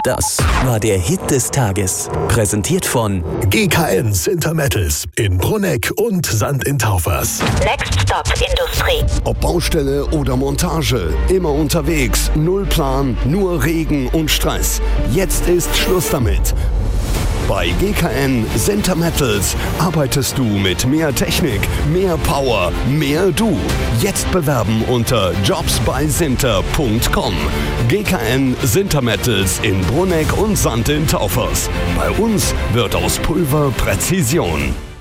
Das war der Hit des Tages. Präsentiert von GKN Sintermettals in Brunegg und Sand in Taufers. Next Stop Industrie. Ob Baustelle oder Montage, immer unterwegs, null Plan, nur Regen und Stress. Jetzt ist Schluss damit. Bei GKN Sintermettals arbeitest du mit mehr Technik, mehr Power, mehr du. Jetzt bewerben unter jobsbysinter.com. GKN Sintermettals in Brunegg und Sand in Taufers. Bei uns wird aus Pulver Präzision.